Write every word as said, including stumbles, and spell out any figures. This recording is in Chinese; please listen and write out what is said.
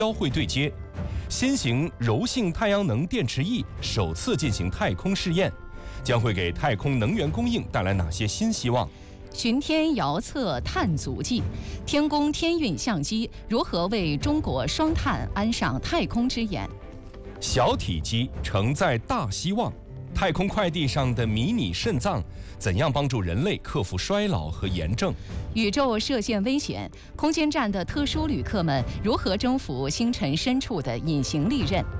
交会对接。新型柔性太阳能电池翼首次进行太空试验，将会给太空能源供应带来哪些新希望？ 巡天遥测碳足迹，天宫天运相机如何为中国双碳安上太空之眼？ 小体积承载大希望，太空快递上的迷你肾脏怎样帮助人类克服衰老和炎症？ 宇宙射线危险，空间站的特殊旅客们如何征服星辰深处的隐形利刃？